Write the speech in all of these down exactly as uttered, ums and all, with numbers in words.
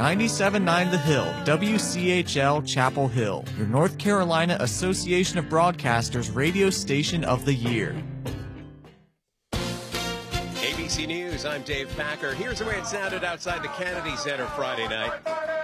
ninety-seven point nine The Hill, W C H L Chapel Hill, your North Carolina Association of Broadcasters radio station of the year. A B C News, I'm Dave Packer. Here's the way it sounded outside the Kennedy Center Friday night.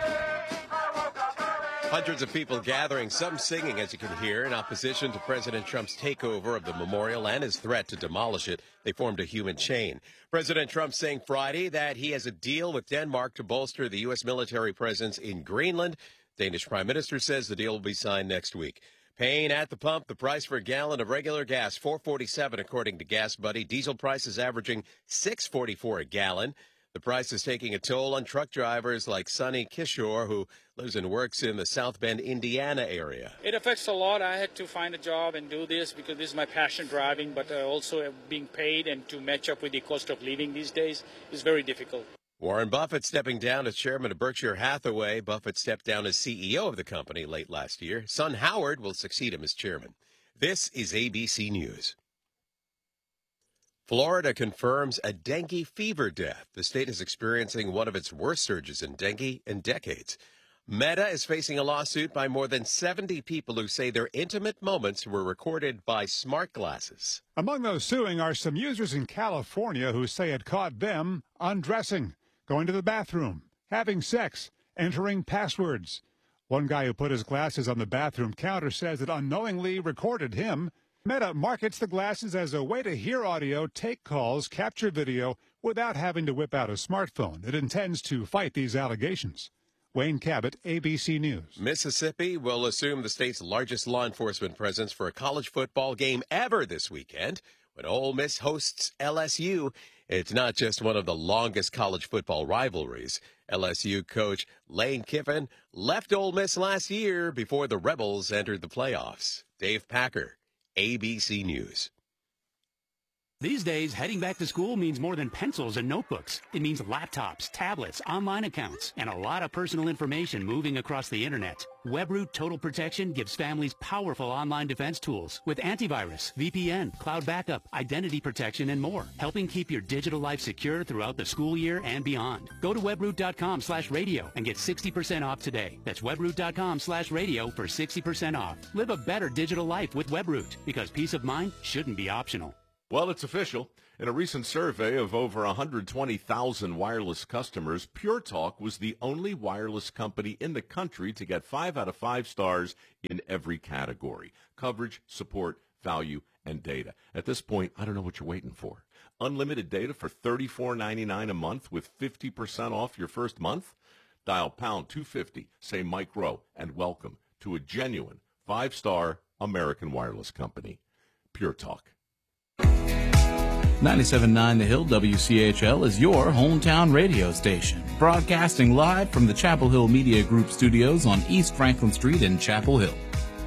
Hundreds of people gathering, some singing, as you can hear, in opposition to President Trump's takeover of the memorial and his threat to demolish it. They formed a human chain. President Trump saying Friday that he has a deal with Denmark to bolster the U S military presence in Greenland. Danish Prime Minister says the deal will be signed next week. Paying at the pump, the price for a gallon of regular gas, four forty-seven, according to Gas Buddy. Diesel prices averaging six forty-four a gallon. The price is taking a toll on truck drivers like Sonny Kishore, who lives and works in the South Bend, Indiana area. It affects a lot. I had to find a job and do this because this is my passion, driving, but uh, also being paid and to match up with the cost of living these days is very difficult. Warren Buffett stepping down as chairman of Berkshire Hathaway. Buffett stepped down as C E O of the company late last year. Son Howard will succeed him as chairman. This is A B C News. Florida confirms a dengue fever death. The state is experiencing one of its worst surges in dengue in decades. Meta is facing a lawsuit by more than seventy people who say their intimate moments were recorded by smart glasses. Among those suing are some users in California who say it caught them undressing, going to the bathroom, having sex, entering passwords. One guy who put his glasses on the bathroom counter says it unknowingly recorded him. Meta markets the glasses as a way to hear audio, take calls, capture video without having to whip out a smartphone. It intends to fight these allegations. Wayne Cabot, A B C News. Mississippi will assume the state's largest law enforcement presence for a college football game ever this weekend when Ole Miss hosts L S U. It's not just one of the longest college football rivalries. L S U coach Lane Kiffin left Ole Miss last year before the Rebels entered the playoffs. Dave Packer, A B C News. These days, heading back to school means more than pencils and notebooks. It means laptops, tablets, online accounts, and a lot of personal information moving across the internet. WebRoot Total Protection gives families powerful online defense tools with antivirus, V P N, cloud backup, identity protection, and more, helping keep your digital life secure throughout the school year and beyond. Go to webroot.com slash radio and get sixty percent off today. That's webroot.com slash radio for sixty percent off. Live a better digital life with WebRoot, because peace of mind shouldn't be optional. Well, it's official. In a recent survey of over one hundred twenty thousand wireless customers, Pure Talk was the only wireless company in the country to get five out of five stars in every category: coverage, support, value, and data. At this point, I don't know what you're waiting for. Unlimited data for thirty-four ninety-nine a month with fifty percent off your first month? Dial pound two fifty, say Mike Rowe, and welcome to a genuine five-star American wireless company. Pure Talk. ninety-seven point nine The Hill W C H L is your hometown radio station, broadcasting live from the Chapel Hill Media Group studios on East Franklin Street in Chapel Hill.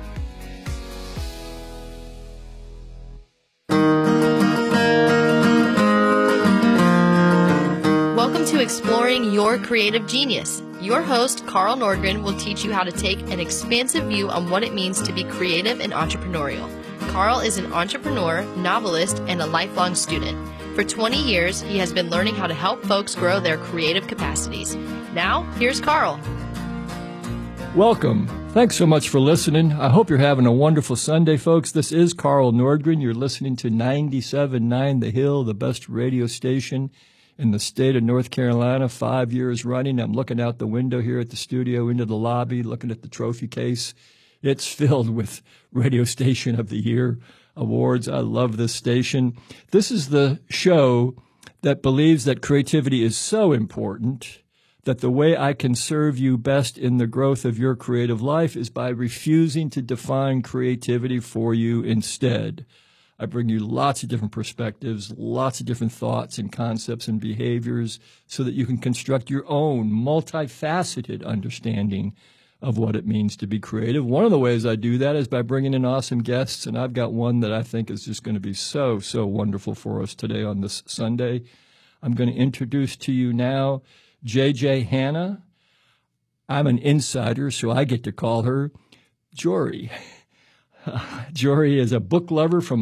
Welcome to Exploring Your Creative Genius. Your host, Carl Nordgren, will teach you how to take an expansive view on what it means to be creative and entrepreneurial. Carl is an entrepreneur, novelist, and a lifelong student. For twenty years, he has been learning how to help folks grow their creative capacities. Now, here's Carl. Welcome. Thanks so much for listening. I hope you're having a wonderful Sunday, folks. This is Carl Nordgren. You're listening to ninety-seven point nine The Hill, the best radio station in the state of North Carolina, five years running. I'm looking out the window here at the studio into the lobby, looking at the trophy case. It's filled with Radio Station of the Year awards. I love this station. This is the show that believes that creativity is so important that the way I can serve you best in the growth of your creative life is by refusing to define creativity for you instead. I bring you lots of different perspectives, lots of different thoughts and concepts and behaviors so that you can construct your own multifaceted understanding of what it means to be creative. One of the ways I do that is by bringing in awesome guests, and I've got one that I think is just going to be so, so wonderful for us today on this Sunday. I'm going to introduce to you now J J Hanna. I'm an insider, so I get to call her Jory. Uh, Jory is a book lover from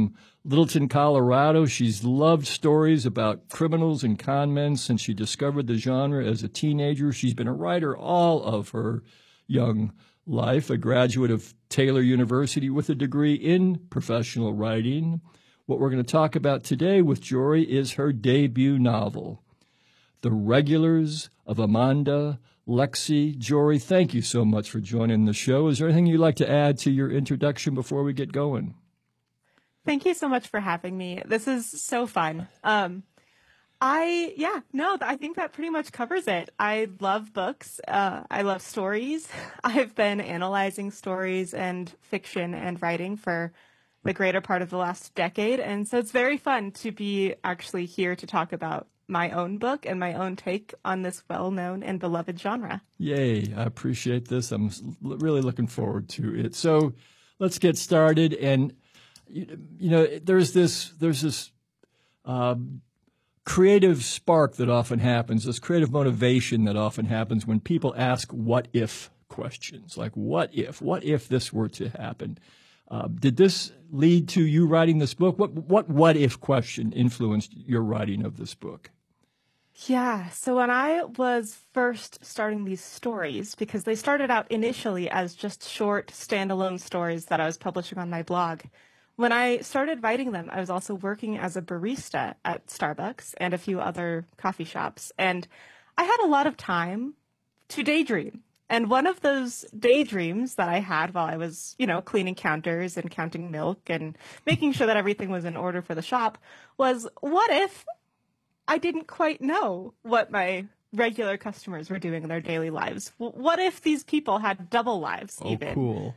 Littleton, Colorado. She's loved stories about criminals and con men since she discovered the genre as a teenager. She's been a writer all of her young life, a graduate of Taylor University with a degree in professional writing. What we're going to talk about today with Jory is her debut novel, The Regulars of Amanda Lexie. Jory, thank you so much for joining the show. Is there anything you'd like to add to your introduction before we get going? Thank you so much for having me. This is so fun. Um, I, yeah, no, I think that pretty much covers it. I love books. Uh, I love stories. I've been analyzing stories and fiction and writing for the greater part of the last decade. And so it's very fun to be actually here to talk about my own book and my own take on this well-known and beloved genre. Yay, I appreciate this. I'm really looking forward to it. So let's get started. And You, you know, there's this there's this um, creative spark that often happens, this creative motivation that often happens when people ask what if questions, like what if, what if this were to happen? Uh, did this lead to you writing this book? What what what if question influenced your writing of this book? Yeah, so when I was first starting these stories, because they started out initially as just short standalone stories that I was publishing on my blog. When I started writing them, I was also working as a barista at Starbucks and a few other coffee shops. And I had a lot of time to daydream. And one of those daydreams that I had while I was, you know, cleaning counters and counting milk and making sure that everything was in order for the shop was, what if I didn't quite know what my regular customers were doing in their daily lives? What if these people had double lives even? Oh, cool.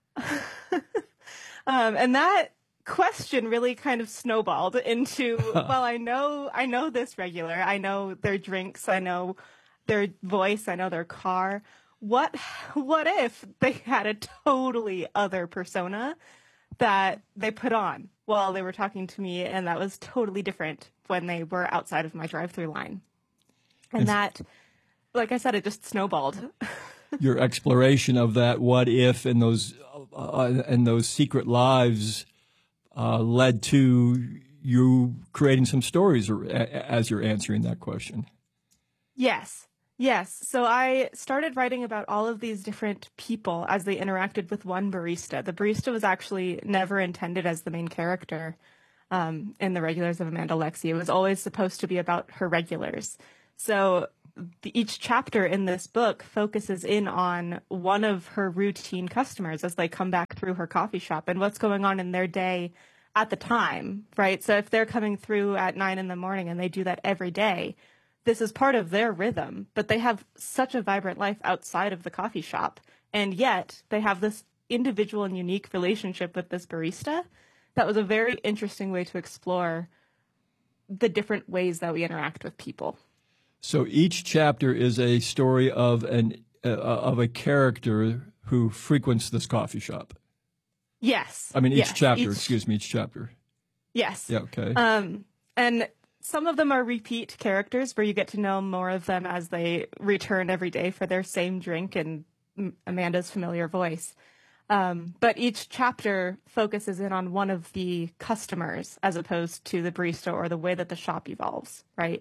Um, and that question really kind of snowballed into, well, I know, I know this regular, I know their drinks, I know their voice, I know their car. What, what if they had a totally other persona that they put on while they were talking to me, and that was totally different when they were outside of my drive-through line? And it's, that, like I said, it just snowballed. Your exploration of that what if and those uh, and those secret lives uh, led to you creating some stories or, as you're answering that question. Yes. Yes. So I started writing about all of these different people as they interacted with one barista. The barista was actually never intended as the main character um, in The Regulars of Amanda Lexie. It was always supposed to be about her regulars. So the, each chapter in this book focuses in on one of her routine customers as they come back through her coffee shop and what's going on in their day at the time, right? So if they're coming through at nine in the morning and they do that every day, this is part of their rhythm, but they have such a vibrant life outside of the coffee shop. And yet they have this individual and unique relationship with this barista. That was a very interesting way to explore the different ways that we interact with people. So each chapter is a story of an uh, of a character who frequents this coffee shop. Yes. I mean, each yes. chapter, each... excuse me, each chapter. Yes. Yeah, okay. Um, and some of them are repeat characters where you get to know more of them as they return every day for their same drink and Amanda's familiar voice. Um, but each chapter focuses in on one of the customers as opposed to the barista or the way that the shop evolves, right?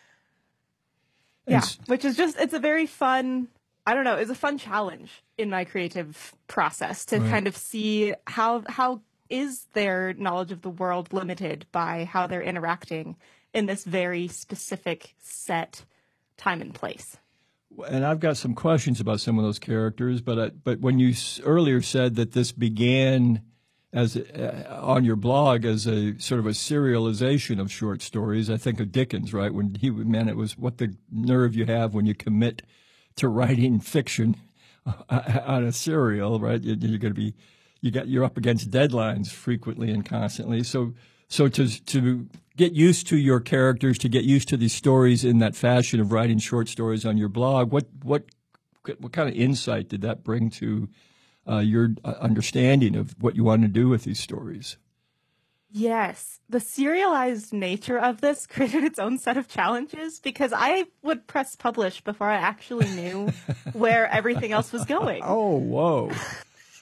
Yeah, which is just, it's a very fun, I don't know, it's a fun challenge in my creative process to right. kind of see how how is their knowledge of the world limited by how they're interacting in this very specific set time and place. And I've got some questions about some of those characters, but I, but when you earlier said that this began as uh, on your blog as a sort of a serialization of short stories, I think of Dickens, right? When he man, it was what the nerve you have when you commit to writing fiction on a serial, right? You're going to be you got you're up against deadlines frequently and constantly. So so to to get used to your characters, to get used to these stories in that fashion of writing short stories on your blog, what what what kind of insight did that bring to Uh, your understanding of what you want to do with these stories? Yes. The serialized nature of this created its own set of challenges because I would press publish before I actually knew where everything else was going. Oh, whoa.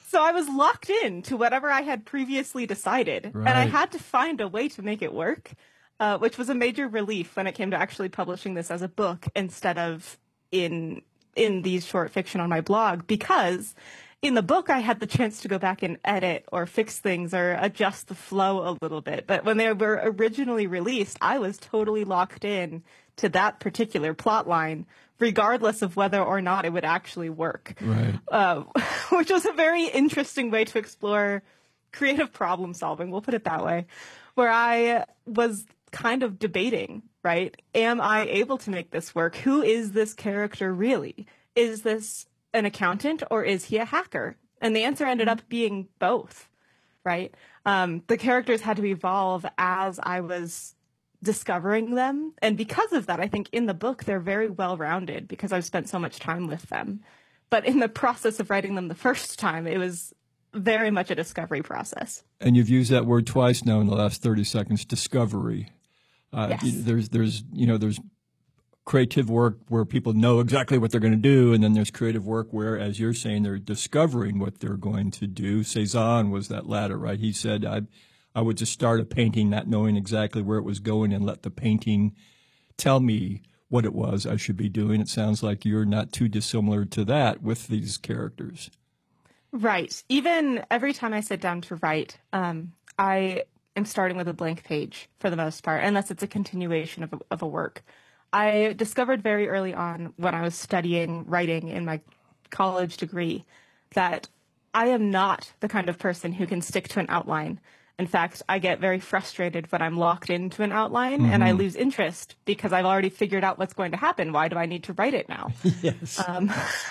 So I was locked in to whatever I had previously decided, Right. and I had to find a way to make it work, uh, which was a major relief when it came to actually publishing this as a book instead of in in these short fiction on my blog, because in the book I had the chance to go back and edit or fix things or adjust the flow a little bit. But when they were originally released, I was totally locked in to that particular plot line, regardless of whether or not it would actually work. Right. Uh, which was a very interesting way to explore creative problem solving, we'll put it that way, where I was kind of debating, right? Am I able to make this work? Who is this character really? Is this an accountant or is he a hacker? And the answer ended up being both, right? Um, the characters had to evolve as I was discovering them. And because of that, I think in the book, they're very well-rounded because I've spent so much time with them. But in the process of writing them the first time, it was very much a discovery process. And you've used that word twice now in the last thirty seconds, discovery. Uh, Yes. you- there's, there's, you know, there's creative work where people know exactly what they're going to do, and then there's creative work where, as you're saying, they're discovering what they're going to do. Cezanne was that latter, right? He said, I, I would just start a painting not knowing exactly where it was going and let the painting tell me what it was I should be doing. It sounds like you're not too dissimilar to that with these characters. Right. Even every time I sit down to write, um, I am starting with a blank page for the most part, unless it's a continuation of a, of a work. I discovered very early on when I was studying writing in my college degree that I am not the kind of person who can stick to an outline. In fact, I get very frustrated when I'm locked into an outline mm-hmm. and I lose interest because I've already figured out what's going to happen. Why do I need to write it now? Yes. Um,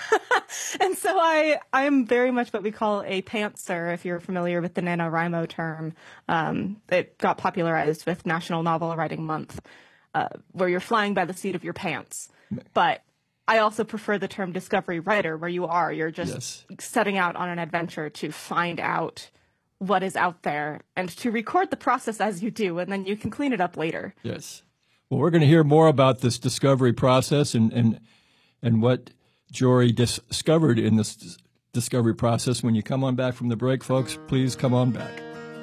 and so I, I'm very much what we call a pantser, if you're familiar with the NaNoWriMo term. Um, it got popularized with National Novel Writing Month, uh, where you're flying by the seat of your pants. But I also prefer the term discovery writer, where you are. You're just Yes. setting out on an adventure to find out what is out there and to record the process as you do, and then you can clean it up later. Yes. Well, we're going to hear more about this discovery process and, and, and what Jory discovered in this discovery process when you come on back from the break, folks. Please come on back.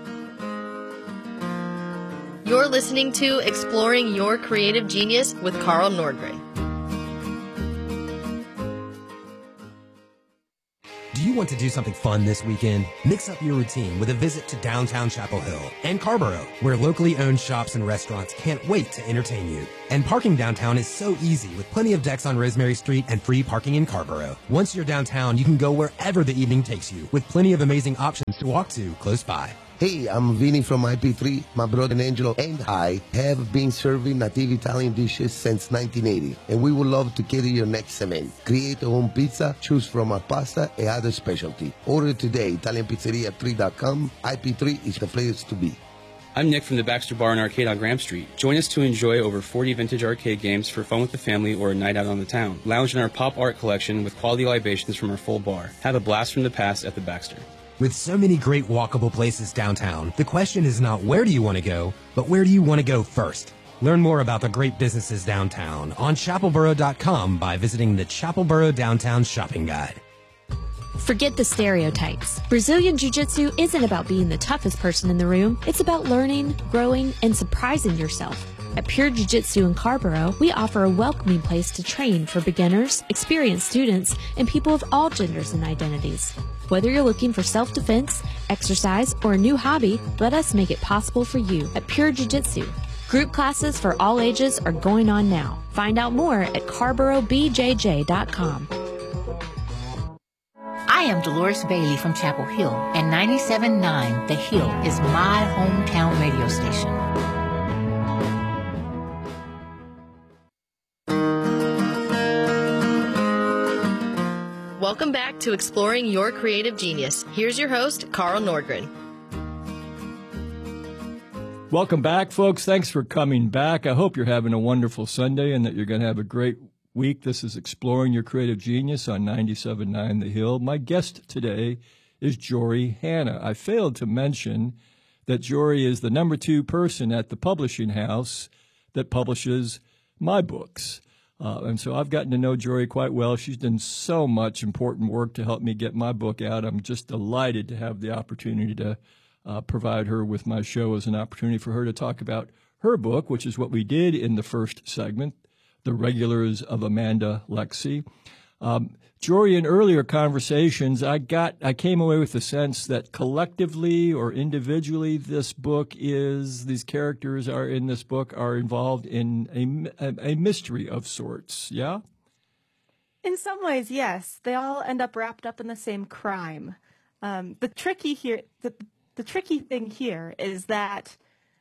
You're listening to Exploring Your Creative Genius with Carl Nordgren. Do you want to do something fun this weekend? Mix up your routine with a visit to downtown Chapel Hill and Carborough, where locally owned shops and restaurants can't wait to entertain you. And parking downtown is so easy with plenty of decks on Rosemary Street and free parking in Carborough. Once you're downtown, you can go wherever the evening takes you with plenty of amazing options to walk to close by. Hey, I'm Vinny from I P three. My brother Angelo and I have been serving native Italian dishes since nineteen eighty, and we would love to cater your next event. Create a home pizza, choose from our pasta and other specialty. Order today, Italian Pizzeria three dot com. I P three is the place to be. I'm Nick from the Baxter Bar and Arcade on Graham Street. Join us to enjoy over forty vintage arcade games for fun with the family or a night out on the town. Lounge in our pop art collection with quality libations from our full bar. Have a blast from the past at the Baxter. With so many great walkable places downtown, the question is not where do you want to go, but where do you want to go first? Learn more about the great businesses downtown on chapelboro dot com by visiting the Chapelboro Downtown Shopping Guide. Forget the stereotypes. Brazilian Jiu-Jitsu isn't about being the toughest person in the room. It's about learning, growing, and surprising yourself. At Pure Jiu-Jitsu in Carborough, we offer a welcoming place to train for beginners, experienced students, and people of all genders and identities. Whether you're looking for self-defense, exercise, or a new hobby, let us make it possible for you at Pure Jiu-Jitsu. Group classes for all ages are going on now. Find out more at carborough b j j dot com. I am Dolores Bailey from Chapel Hill, and ninety-seven point nine The Hill is my hometown radio station. Welcome back to Exploring Your Creative Genius. Here's your host, Carl Nordgren. Welcome back, folks. Thanks for coming back. I hope you're having a wonderful Sunday and that you're going to have a great week. This is Exploring Your Creative Genius on ninety-seven point nine The Hill. My guest today is Jory Hanna. I failed to mention that Jory is the number two person at the publishing house that publishes my books. Uh, and so I've gotten to know Jory quite well. She's done so much important work to help me get my book out. I'm just delighted to have the opportunity to uh, provide her with my show as an opportunity for her to talk about her book, which is what we did in the first segment, The Regulars of Amanda Lexie. Um, Jory, in earlier conversations, I got, I came away with the sense that collectively or individually, this book is, these characters are in this book are involved in a, a mystery of sorts. Yeah? In some ways, yes. They all end up wrapped up in the same crime. Um, the tricky here, the, the tricky thing here is that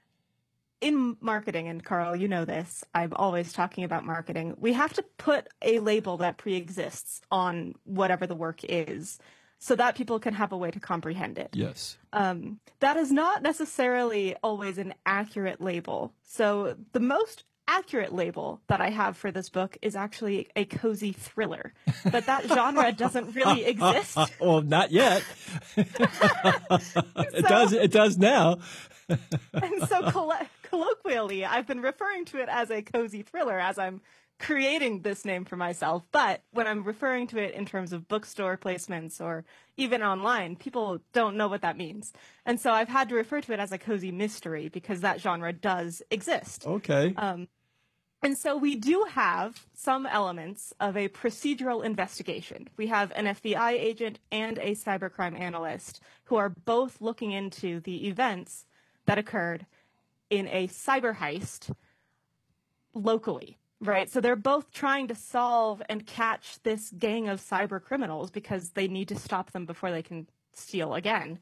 in marketing, and Carl, you know this, I'm always talking about marketing, we have to put a label that pre-exists on whatever the work is so that people can have a way to comprehend it. Yes. Um, that is not necessarily always an accurate label. So the most accurate label that I have for this book is actually a cozy thriller, but that genre doesn't really exist. Well, not yet. it So- does. It does now. And so coll- colloquially, I've been referring to it as a cozy thriller as I'm creating this name for myself. But when I'm referring to it in terms of bookstore placements or even online, people don't know what that means. And so I've had to refer to it as a cozy mystery because that genre does exist. Okay. Um, and so we do have some elements of a procedural investigation. We have an F B I agent and a cybercrime analyst who are both looking into the events that occurred in a cyber heist locally, right? So they're both trying to solve and catch this gang of cyber criminals because they need to stop them before they can steal again.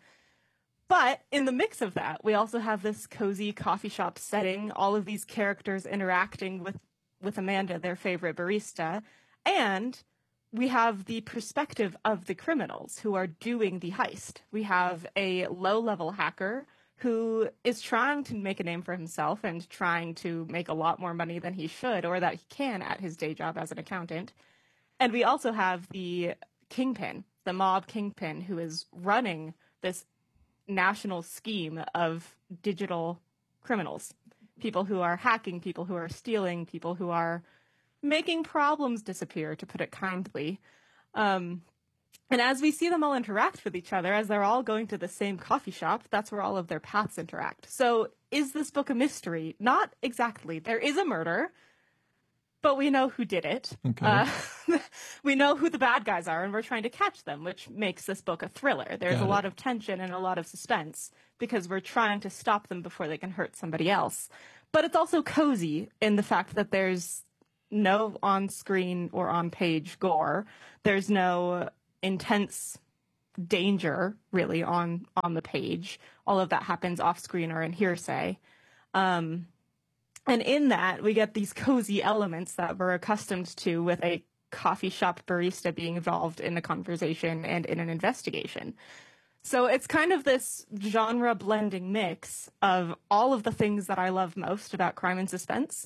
But in the mix of that, we also have this cozy coffee shop setting, all of these characters interacting with, with Amanda, their favorite barista, and we have the perspective of the criminals who are doing the heist. We have a low-level hacker who is trying to make a name for himself and trying to make a lot more money than he should or that he can at his day job as an accountant. And we also have the kingpin, the mob kingpin, who is running this national scheme of digital criminals, people who are hacking, people who are stealing, people who are making problems disappear, to put it kindly. Um, And as we see them all interact with each other, as they're all going to the same coffee shop, that's where all of their paths interact. So is this book a mystery? Not exactly. There is a murder, but we know who did it. Okay. Uh, we know who the bad guys are, and we're trying to catch them, which makes this book a thriller. There's Got a it. lot of tension and a lot of suspense because we're trying to stop them before they can hurt somebody else. But it's also cozy in the fact that there's no on-screen or on-page gore. There's no intense danger really on on the page. All of that happens off screen or in hearsay. Um, and in that, we get these cozy elements that we're accustomed to with a coffee shop barista being involved in a conversation and in an investigation. So it's kind of this genre blending mix of all of the things that I love most about crime and suspense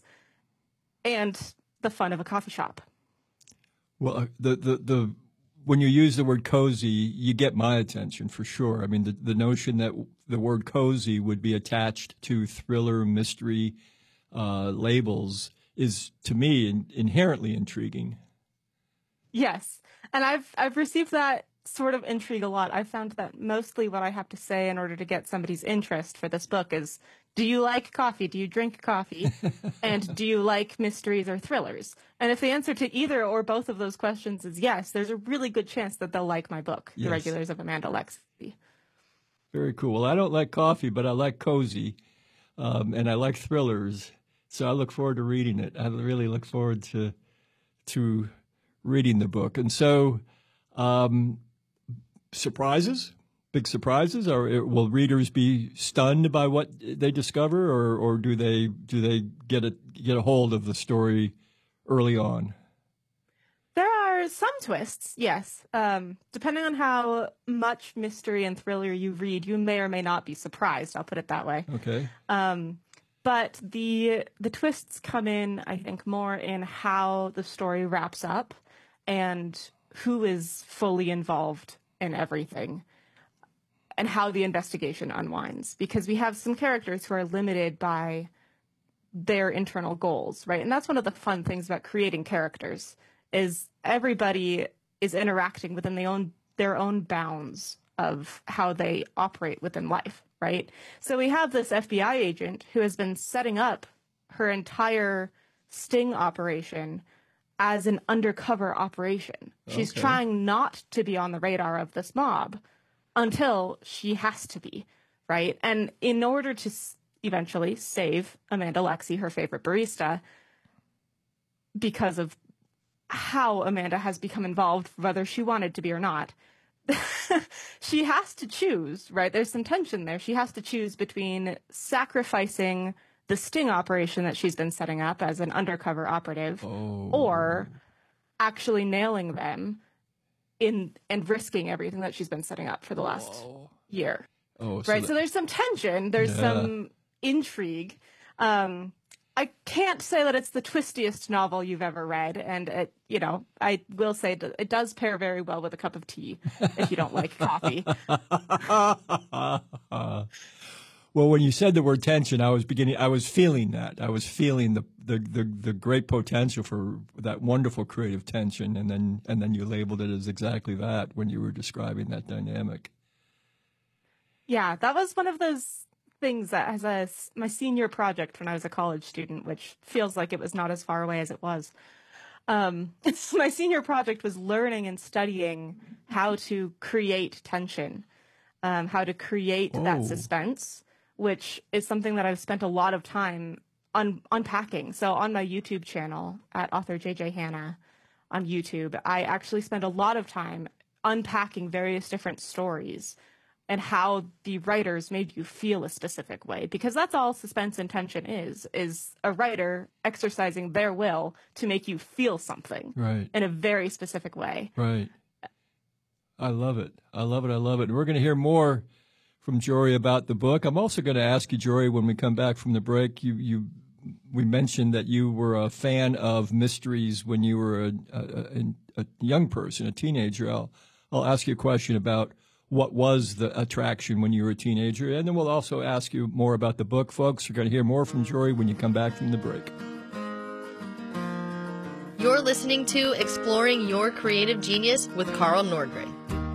and the fun of a coffee shop. Well, uh, the, the, the, when you use the word cozy, you get my attention for sure. I mean, the, the notion that the word cozy would be attached to thriller, mystery uh, labels is, to me, in, inherently intriguing. Yes. And I've I've received that sort of intrigue a lot. I've found that mostly what I have to say in order to get somebody's interest for this book is, do you like coffee? Do you drink coffee? And do you like mysteries or thrillers? And if the answer to either or both of those questions is yes, there's a really good chance that they'll like my book, Yes. The Regulars of Amanda Lexie. Very cool. Well, I don't like coffee, but I like cozy, um, and I like thrillers. So I look forward to reading it. I really look forward to to reading the book. And so, um, surprises, big surprises, or will readers be stunned by what they discover, or, or do they do they get a get a hold of the story early on? There are some twists, yes. Um, depending on how much mystery and thriller you read, you may or may not be surprised. I'll put it that way. Okay. Um, but the the twists come in, I think, more in how the story wraps up and who is fully involved in everything and how the investigation unwinds. Because we have some characters who are limited by their internal goals, right? And that's one of the fun things about creating characters is everybody is interacting within their own their own bounds of how they operate within life, right? So we have this F B I agent who has been setting up her entire sting operation as an undercover operation. She's Okay. trying not to be on the radar of this mob until she has to be, right? And in order to s- eventually save Amanda Lexi, her favorite barista, because of how Amanda has become involved, whether she wanted to be or not, she has to choose, right? There's some tension there. She has to choose between sacrificing the sting operation that she's been setting up as an undercover operative Oh. or actually nailing them in and risking everything that she's been setting up for the last year. Oh, so right. that- So there's some tension. There's Yeah. some intrigue. Um, I can't say that it's the twistiest novel you've ever read, and it, you know, I will say that it does pair very well with a cup of tea if you don't like coffee. Well, when you said the word tension, I was beginning. I was feeling that. I was feeling the, the, the, the great potential for that wonderful creative tension, and then and then you labeled it as exactly that when you were describing that dynamic. Yeah, that was one of those things that as a my senior project when I was a college student, which feels like it was not as far away as it was. Um, it's, my senior project was learning and studying how to create tension, um, how to create Oh. that suspense, which is something that I've spent a lot of time un- unpacking. So on my YouTube channel at author J J Hanna on YouTube, I actually spend a lot of time unpacking various different stories and how the writers made you feel a specific way, because that's all suspense and tension is, is a writer exercising their will to make you feel something Right. in a very specific way. Right. I love it. I love it. I love it. And we're going to hear more from Jory about the book. I'm also going to ask you, Jory, when we come back from the break, you, you, we mentioned that you were a fan of mysteries when you were a, a, a young person, a teenager. I'll, I'll ask you a question about what was the attraction when you were a teenager, and then we'll also ask you more about the book, folks. You're going to hear more from Jory when you come back from the break. You're listening to Exploring Your Creative Genius with Carl Nordgren.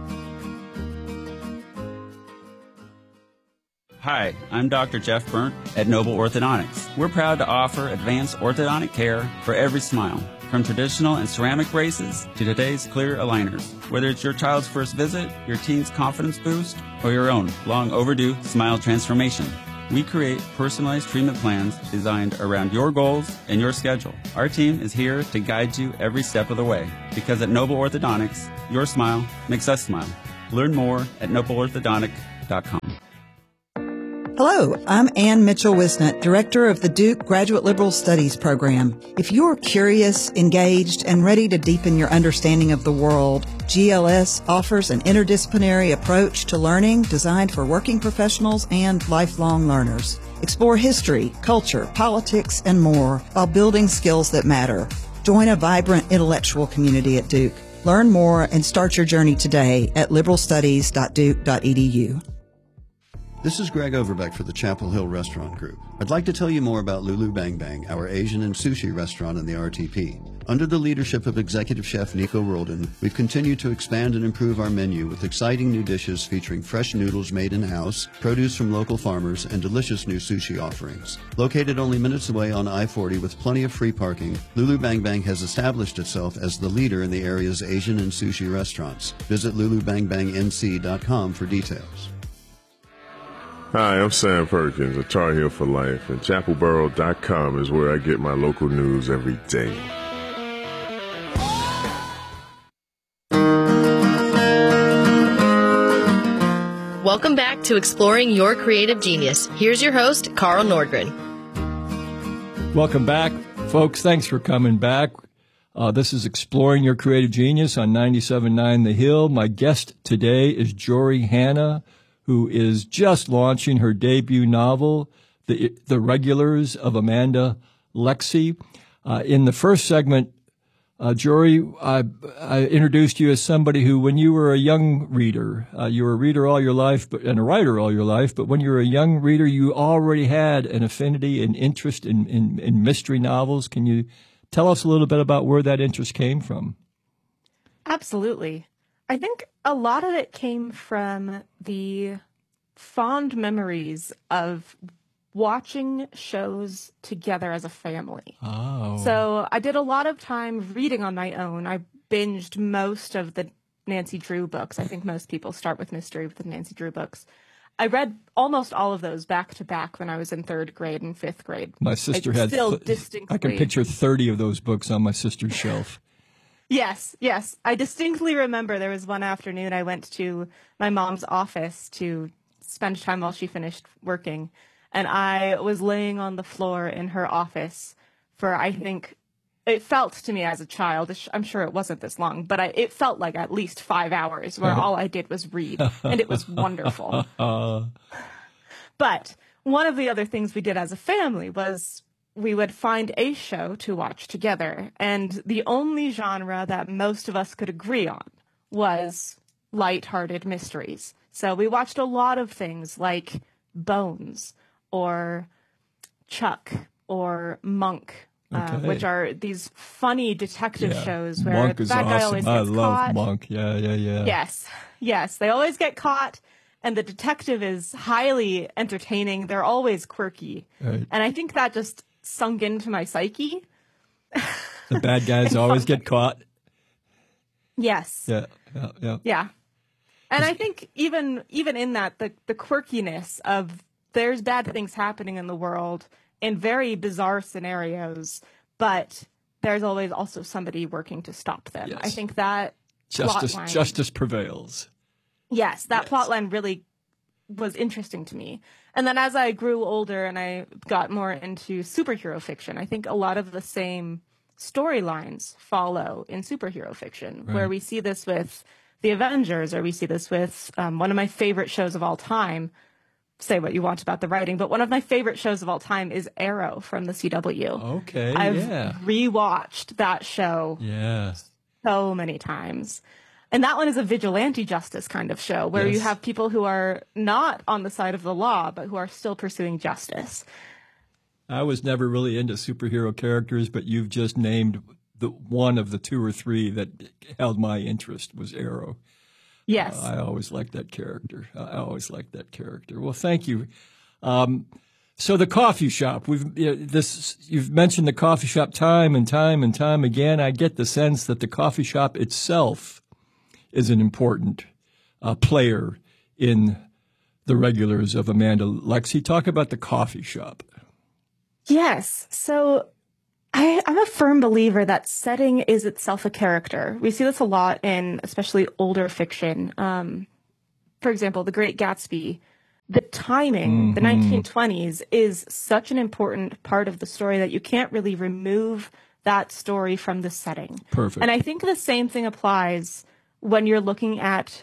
Hi, I'm Doctor Jeff Burnt at Noble Orthodontics. We're proud to offer advanced orthodontic care for every smile, from traditional and ceramic braces to today's clear aligners. Whether it's your child's first visit, your teen's confidence boost, or your own long overdue smile transformation, we create personalized treatment plans designed around your goals and your schedule. Our team is here to guide you every step of the way, because at Noble Orthodontics, your smile makes us smile. Learn more at noble orthodontic dot com. Hello, I'm Ann Mitchell-Wisnett, Director of the Duke Graduate Liberal Studies Program. If you're curious, engaged, and ready to deepen your understanding of the world, G L S offers an interdisciplinary approach to learning designed for working professionals and lifelong learners. Explore history, culture, politics, and more while building skills that matter. Join a vibrant intellectual community at Duke. Learn more and start your journey today at liberal studies dot duke dot e d u. This is Greg Overbeck for the Chapel Hill Restaurant Group. I'd like to tell you more about Lulu Bang Bang, our Asian and sushi restaurant in the R T P. Under the leadership of Executive Chef Nico Roldan, we've continued to expand and improve our menu with exciting new dishes featuring fresh noodles made in-house, produce from local farmers, and delicious new sushi offerings. Located only minutes away on I forty with plenty of free parking, Lulu Bang Bang has established itself as the leader in the area's Asian and sushi restaurants. Visit lulu bang bang n c dot com for details. Hi, I'm Sam Perkins of Tar Heel for Life, and chapel borough dot com is where I get my local news every day. Welcome back to Exploring Your Creative Genius. Here's your host, Carl Nordgren. Welcome back, folks. Thanks for coming back. Uh, this is Exploring Your Creative Genius on ninety-seven point nine The Hill. My guest today is Jory Hanna, who is just launching her debut novel, The, the Regulars of Amanda Lexi. Uh, in the first segment Uh, Jory, I, I introduced you as somebody who, when you were a young reader, uh, you were a reader all your life but, and a writer all your life, but when you were a young reader, you already had an affinity and interest in, in, in mystery novels. Can you tell us a little bit about where that interest came from? Absolutely. I think a lot of it came from the fond memories of watching shows together as a family. Oh. So I did a lot of time reading on my own. I binged most of the Nancy Drew books. I think most people start with mystery with the Nancy Drew books. I read almost all of those back to back when I was in third grade and fifth grade. My sister I had, still th- distinctly... I can picture thirty of those books on my sister's shelf. Yes, yes. I distinctly remember there was one afternoon I went to my mom's office to spend time while she finished working. And I was laying on the floor in her office for, I think, it felt to me as a child, I'm sure it wasn't this long, but I, it felt like at least five hours where all I did was read. And it was wonderful. But one of the other things we did as a family was we would find a show to watch together. And the only genre that most of us could agree on was lighthearted mysteries. So we watched a lot of things like Bones, or Chuck, or Monk, okay. uh, which are these funny detective yeah. shows where Monk that is guy awesome. always I gets love caught. Monk. Yeah, yeah, yeah. Yes, yes. They always get caught, and the detective is highly entertaining. They're always quirky. Right. And I think that just sunk into my psyche. The bad guys always get caught. Yes. Yeah, yeah, yeah. Yeah. And I think even even in that, the, the quirkiness of there's bad things happening in the world in very bizarre scenarios, but there's always also somebody working to stop them. Yes. I think that Justice plotline, justice prevails. Yes, that Yes. plotline really was interesting to me. And then as I grew older and I got more into superhero fiction, I think a lot of the same storylines follow in superhero fiction, Right. where we see this with the Avengers, or we see this with um, one of my favorite shows of all time. Say what you want about the writing, but one of my favorite shows of all time is Arrow from the C W. Okay, I've yeah. rewatched that show Yeah. so many times. And that one is a vigilante justice kind of show where you Yes. have people who are not on the side of the law, but who are still pursuing justice. I was never really into superhero characters, but you've just named the one of the two or three that held my interest was Arrow. Yes. Uh, I always liked that character. I always liked that character. Well, thank you. Um, so the coffee shop, we've you know, this. You've mentioned the coffee shop time and time and time again. I get the sense that the coffee shop itself is an important uh, player in the regulars of Amanda Lexie. Talk about the coffee shop. Yes. So I, I'm a firm believer that setting is itself a character. We see this a lot in especially older fiction. Um, for example, The Great Gatsby. The timing, Mm-hmm. the nineteen twenties, is such an important part of the story that you can't really remove that story from the setting. Perfect. And I think the same thing applies when you're looking at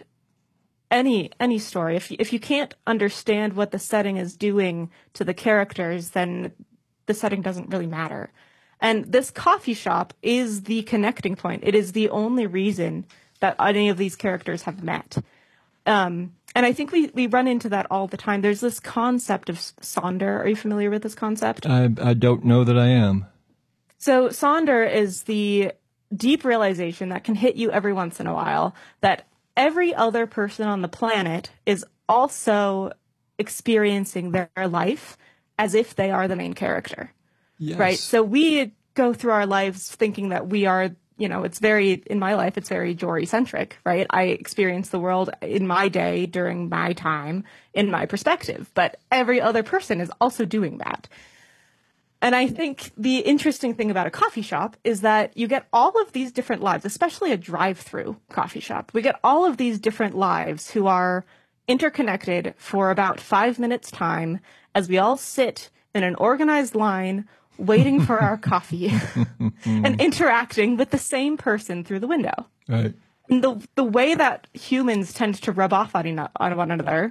any any story. If you, if you can't understand what the setting is doing to the characters, then the setting doesn't really matter. And this coffee shop is the connecting point. It is the only reason that any of these characters have met. Um, and I think we, we run into that all the time. There's this concept of Sonder. Are you familiar with this concept? I, I don't know that I am. So Sonder is the deep realization that can hit you every once in a while that every other person on the planet is also experiencing their life as if they are the main character. Yes. Right? So we go through our lives thinking that we are, you know, it's very, in my life, it's very Jory-centric, right? I experience the world in my day, during my time, in my perspective. But every other person is also doing that. And I think the interesting thing about a coffee shop is that you get all of these different lives, especially a drive-through coffee shop. We get all of these different lives who are interconnected for about five minutes time as we all sit in an organized line waiting for our coffee and interacting with the same person through the window. Right. And the the way that humans tend to rub off on, eno- on one another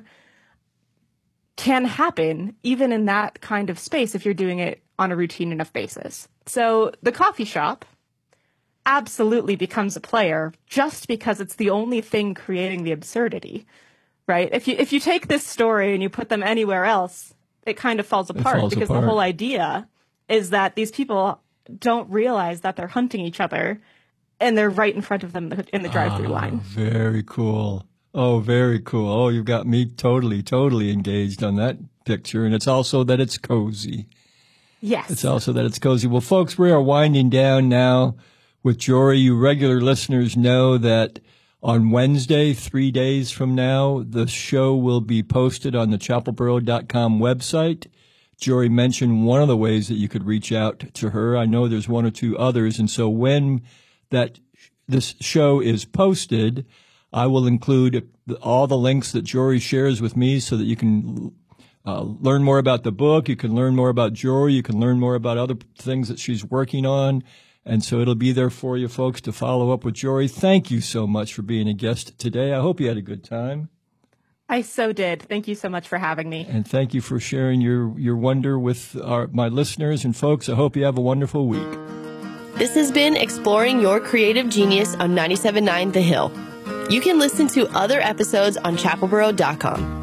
can happen even in that kind of space if you're doing it on a routine enough basis. So the coffee shop absolutely becomes a player just because it's the only thing creating the absurdity, right? If you if you take this story and you put them anywhere else, it kind of falls apart falls because apart. the whole idea is that these people don't realize that they're hunting each other and they're right in front of them in the drive-through Oh, line. Very cool. Oh, very cool. Oh, you've got me totally, totally engaged on that picture. And it's also that it's cozy. Yes. It's also that it's cozy. Well, folks, we are winding down now with Jory. You regular listeners know that on Wednesday, three days from now, the show will be posted on the chapel borough dot com website. Jory mentioned one of the ways that you could reach out to her. I know there's one or two others. And so when that this show is posted, I will include all the links that Jory shares with me so that you can uh, learn more about the book. You can learn more about Jory. You can learn more about other things that she's working on. And so it'll be there for you folks to follow up with Jory. Thank you so much for being a guest today. I hope you had a good time. I so did. Thank you so much for having me. And thank you for sharing your, your wonder with our, my listeners. And folks, I hope you have a wonderful week. This has been Exploring Your Creative Genius on ninety-seven point nine The Hill. You can listen to other episodes on chapel borough dot com.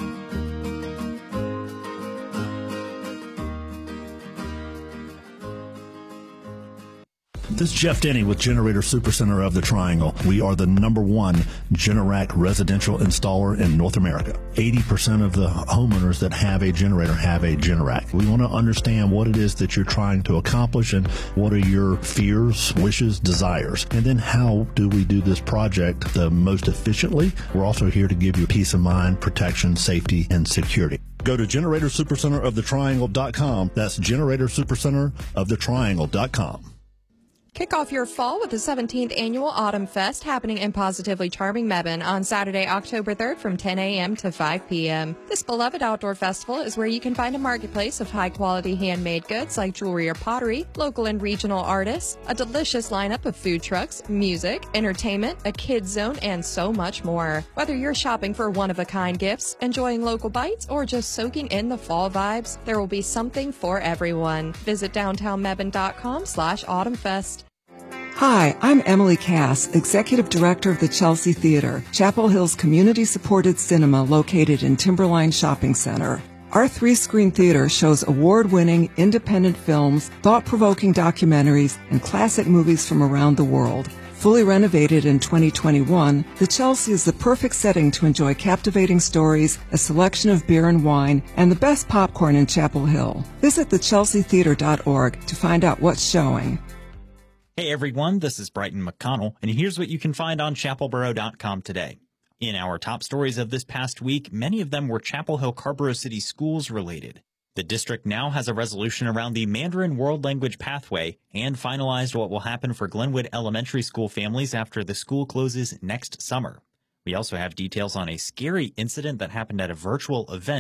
This is Jeff Denny with Generator Supercenter of the Triangle. We are the number one Generac residential installer in North America. eighty percent of the homeowners that have a generator have a Generac. We want to understand what it is that you're trying to accomplish and what are your fears, wishes, desires. And then how do we do this project the most efficiently? We're also here to give you peace of mind, protection, safety, and security. Go to generator supercenter of the triangle dot com. That's generator supercenter of the triangle dot com. Kick off your fall with the seventeenth Annual Autumn Fest happening in Positively Charming Mebane on Saturday, October third from ten a.m. to five p.m. This beloved outdoor festival is where you can find a marketplace of high-quality handmade goods like jewelry or pottery, local and regional artists, a delicious lineup of food trucks, music, entertainment, a kids zone, and so much more. Whether you're shopping for one-of-a-kind gifts, enjoying local bites, or just soaking in the fall vibes, there will be something for everyone. Visit downtown mebane dot com slash autumn fest. Hi, I'm Emily Cass, Executive Director of the Chelsea Theater, Chapel Hill's community-supported cinema located in Timberline Shopping Center. Our three-screen theater shows award-winning independent films, thought-provoking documentaries, and classic movies from around the world. Fully renovated in twenty twenty-one, the Chelsea is the perfect setting to enjoy captivating stories, a selection of beer and wine, and the best popcorn in Chapel Hill. Visit the chelsea theater dot org to find out what's showing. Hey everyone, this is Brighton McConnell, and here's what you can find on chapel borough dot com today. In our top stories of this past week, many of them were Chapel Hill Carrboro City Schools related. The district now has a resolution around the Mandarin World Language Pathway and finalized what will happen for Glenwood Elementary School families after the school closes next summer. We also have details on a scary incident that happened at a virtual event